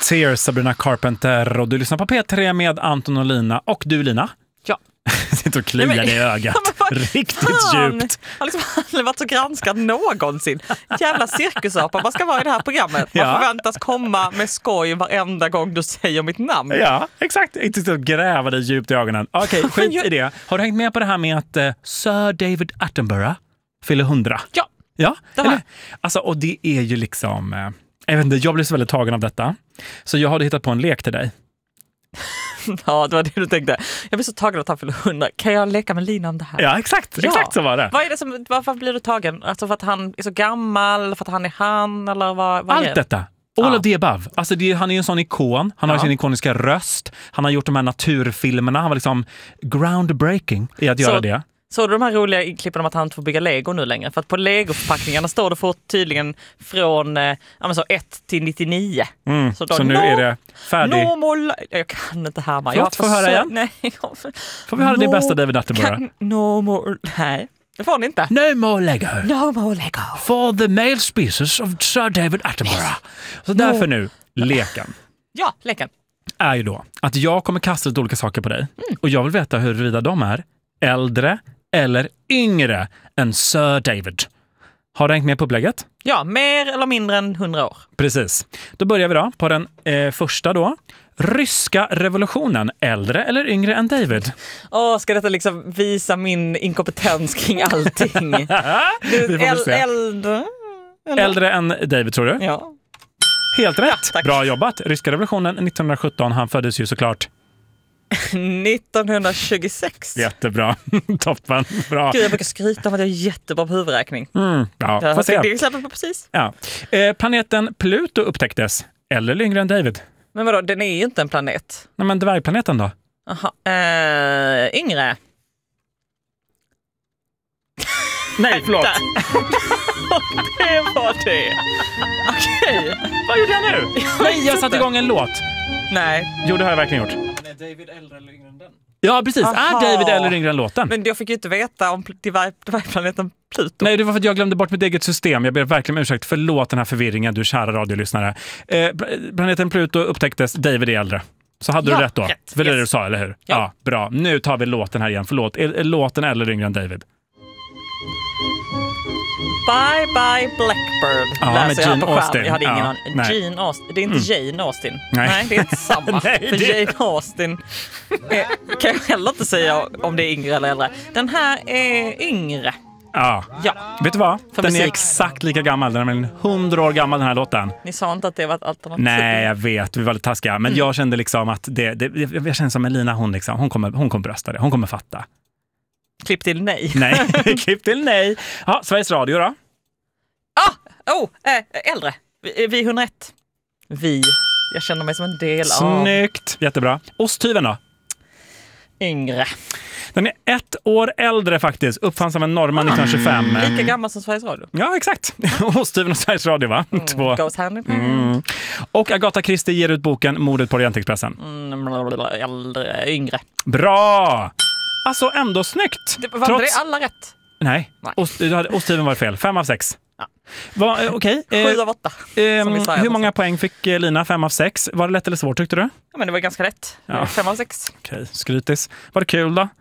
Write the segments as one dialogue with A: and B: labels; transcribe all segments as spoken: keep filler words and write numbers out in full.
A: Tears, Sabrina Carpenter, och du lyssnar på P tre med Anton och Lina. Och du, Lina?
B: Ja.
A: Sitter och kliar dig i ögat. Ja, riktigt fan, djupt.
B: Jag har liksom aldrig varit så granskad någonsin. Jävla cirkusapa, vad ska vara i det här programmet? Man ja. förväntas komma med skoj varenda gång du säger mitt namn.
A: Ja, exakt. Inte så att gräva dig djupt i ögonen. Okej, okay, skit i det. Har du hängt med på det här med att uh, Sir David Attenborough fyller hundra?
B: Ja.
A: Ja,
B: det var.
A: Alltså, och det är ju liksom... Uh, jag vet inte, jag blev så väldigt tagen av detta. Så jag hade hittat på en lek till dig.
B: Ja, det var det du tänkte. Jag blir så tagen att han fyller hundra. Kan jag leka med Lina om det här?
A: Ja, exakt. Ja. Exakt så var det.
B: Vad är det som, varför blir du tagen? Alltså för att han är så gammal, för att han är han, eller vad, vad
A: allt
B: är det?
A: Detta. All ja. of the above. Alltså det, han är ju en sån ikon. Han har ja. sin ikoniska röst. Han har gjort de här naturfilmerna. Han var liksom groundbreaking i att så, göra det.
B: Så de här roliga klippen om att han inte får bygga Lego nu längre? För att på Lego-förpackningarna står det för tydligen från eh, så ett till nittionio.
A: Mm. Så, då, så nu no, är det färdigt.
B: Normal, jag kan inte härma.
A: Förlåt, får höra igen?
B: Nej.
A: Får vi höra no, din bästa David Attenborough?
B: No more, nej. Det får ni inte.
A: No more Lego.
B: No more Lego.
A: For the male species of Sir David Attenborough. Yes. Så no. därför nu, leken.
B: Ja, leken.
A: Är ju då att jag kommer kasta lite olika saker på dig. Mm. Och jag vill veta huruvida de är äldre eller yngre än Sir David. Har du hängt med på upplägget?
B: Ja, mer eller mindre än hundra år.
A: Precis. Då börjar vi då på den eh, första då. Ryska revolutionen, äldre eller yngre än David?
B: Åh, ska detta liksom visa min inkompetens kring allting? Du, äl- äldre?
A: Eller? Äldre än David, tror du?
B: Ja.
A: Helt rätt. Ja, bra jobbat. Ryska revolutionen nittonhundrasjutton. Han föddes ju såklart
B: nittonhundratjugosex.
A: Jättebra. Toppen. Bra.
B: Gud, jag brukar skryta om att jag är jättebra på huvudräkning.
A: Mm, ja,
B: jag
A: får se.
B: Det exempel på precis.
A: Ja. Eh, planeten Pluto upptäcktes. Eller yngre än David.
B: Men vadå, den är ju inte en planet.
A: Nej, men dvärgplaneten då?
B: Aha. Eh, yngre.
A: Nej, förlåt.
B: Det var det. Okej. Okay.
A: Vad gjorde jag nu? Nej, jag satte igång en låt.
B: Nej.
A: Jo, det har jag verkligen gjort.
C: Men är David äldre eller yngre än den?
A: Ja, precis. Aha. Är David äldre eller yngre än låten?
B: Men jag fick ju inte veta om dvärgplaneten Pluto.
A: Nej, det var för att jag glömde bort mitt eget system. Jag ber verkligen om ursäkt. Förlåt den här förvirringen, du kära radiolyssnare. Eh, planeten Pluto upptäcktes, David är äldre. Så hade
B: ja,
A: du rätt då?
B: Rätt.
A: För det
B: yes.
A: du sa, eller hur? Ja.
C: Ja,
A: bra. Nu tar vi låten här igen. Förlåt. Är, är låten äldre eller yngre än David?
B: Bye bye Blackbird.
A: Ja,
B: läser
A: med
B: jag
A: Jane
B: på
A: Austen.
B: Jag hade ingen
A: Ja,
B: aning. Jane Austen. Det är inte mm. Jane Austen.
A: Nej.
B: nej, det är inte samma.
A: nej,
B: För
A: det...
B: Jane Austen är, kan jag heller inte säga om det är yngre eller äldre. Den här är yngre.
A: Ja.
B: ja.
A: Vet du vad?
B: För
A: den
B: musik.
A: är exakt lika gammal. Den är hundra år gammal, den här låten.
B: Ni sa inte att det var ett alternativ.
A: Nej, jag vet. Vi var lite taskiga. Men mm. jag kände liksom att det, det, jag kände som Elina, hon, liksom, hon, kommer, hon kommer rösta det. Hon kommer fatta.
B: Klipp till nej.
A: Nej, klipp till nej. Ja, Sveriges Radio då?
B: Ah, oh, äh, äldre. Vi, vi hundraett. Vi. Jag känner mig som en del av...
A: Snyggt. Jättebra. Osthyveln då?
B: Yngre.
A: Den är ett år äldre faktiskt. Uppfanns av en norrman nittonhundratjugofem.
B: Lika gammal som Sveriges Radio.
A: Ja, exakt. Osthyveln och Sveriges Radio, va?
B: Mm,
A: Två.
B: goes hand in hand.
A: Mm. Och Agatha Christie ger ut boken Mordet på Orientexpressen.
B: Mm, äldre, yngre.
A: Bra! Alltså ändå snyggt.
B: Det, var
A: Trots...
B: det alla rätt?
A: Nej, Nej. Ost, osthyveln var fel. Fem av sex.
B: Ja.
A: Va, okej.
B: Okay. Sju av åtta.
A: Eh, hur många poäng fick Lina? Fem av sex. Var det lätt eller svårt, tyckte du?
B: Ja, men det var ganska lätt. Ja. Fem av sex.
A: Okej, okay. Skrytis. Var det kul då?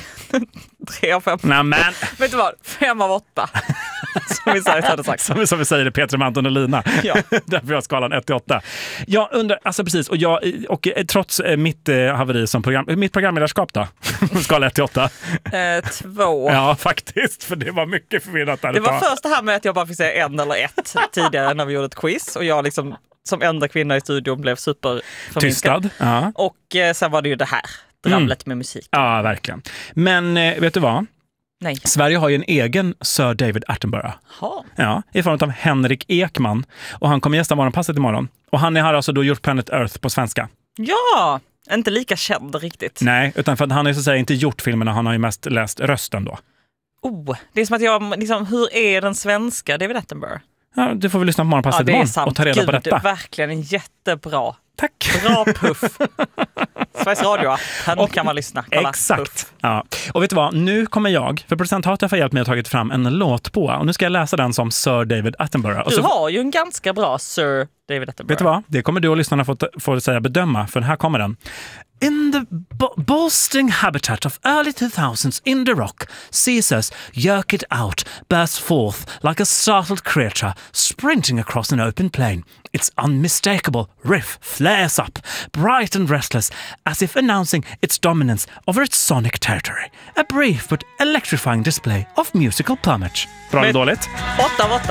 B: Tre av fem.
A: Nej, men.
B: Vet du vad? Fem av åtta. Som vi säger, hade sagt.
A: Som, som vi säger det, Peter, Anton och Lina. Ja. Därför har jag skalan ett till åtta. Jag undrar, alltså precis, och, jag, och trots mitt eh, haveri som program, mitt programledarskap då? Skala ett till åtta.
B: Eh, två.
A: Ja, faktiskt, för det var mycket förvirrat där.
B: Det var först det här med att jag bara fick säga en eller ett tidigare när vi gjorde ett quiz. Och jag liksom, som enda kvinna i studion, blev super
A: tystad. Ja.
B: Och eh, sen var det ju det här. Dravlet mm. med musik.
A: Ja, verkligen. Men eh, vet du vad?
B: Nej.
A: Sverige har ju en egen Sir David Attenborough.
B: Ha.
A: Ja, i form av Henrik Ekman. Och han kommer gästa Morgonpasset imorgon. Och han har alltså då gjort Planet Earth på svenska.
B: Ja, inte lika känd riktigt.
A: Nej, utan för att han har ju så att säga inte gjort filmerna. Han har ju mest läst rösten då.
B: Oh, det är som att jag, liksom, hur är den svenska David Attenborough?
A: Ja, du får väl lyssna på Morgonpasset
B: ja,
A: imorgon
B: sant.
A: och ta reda
B: Gud,
A: på detta.
B: Det är verkligen en jättebra.
A: Tack.
B: Bra puff. Sveriges Radio. Den kan man lyssna. Kolla.
A: Exakt. Ja. Och vet du vad? Nu kommer jag, för producent Hatif har hjälpt mig att tagit fram en låt på. Och nu ska jag läsa den som Sir David Attenborough. Och
B: du
A: så...
B: har ju en ganska bra Sir David Attenborough.
A: Vet du vad? Det kommer du och lyssnarna få, få säga bedöma, för här kommer den. In the bo- bolstering habitat of early two thousands indie rock, Caesars Yerk It Out bursts forth like a startled creature sprinting across an open plain. Its unmistakable riff flares up, bright and restless, as if announcing its dominance over its sonic territory. A brief but electrifying display of musical plumage. Bra eller dåligt?
B: åtta av åtta.